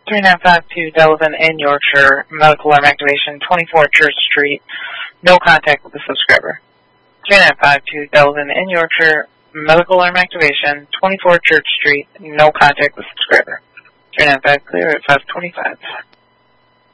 3952 Delavan in Yorkshire, medical arm activation, 24 Church Street, no contact with the subscriber. 3952 Delavan in Yorkshire, medical arm activation, 24 Church Street, no contact with subscriber. 395 clear at 525.